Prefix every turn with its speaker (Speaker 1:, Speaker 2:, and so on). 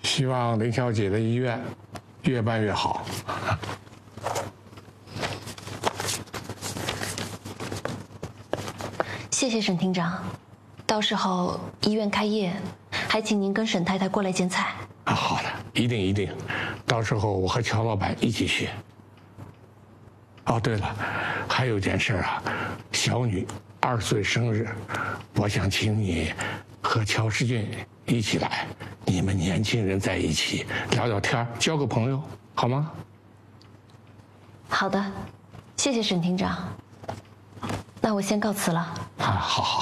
Speaker 1: 希望林小姐的医院越办越好。
Speaker 2: 谢谢沈厅长，到时候医院开业，还请您跟沈太太过来剪彩。
Speaker 1: 啊，好的，一定一定，到时候我和乔老板一起去。哦，对了，还有件事啊，小女2岁生日，我想请你和乔世俊一起来，你们年轻人在一起聊聊天，交个朋友，好吗？
Speaker 2: 好的，谢谢沈厅长。那我先告辞了。
Speaker 1: 啊，好好。